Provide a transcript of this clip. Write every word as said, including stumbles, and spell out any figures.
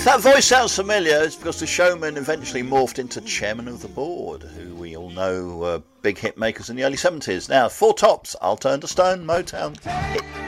that voice sounds familiar, it's because the showman eventually morphed into chairman of the board, who we all know were big hit makers in the early seventies. Now, Four Tops, I'll Turn to Stone, Motown hit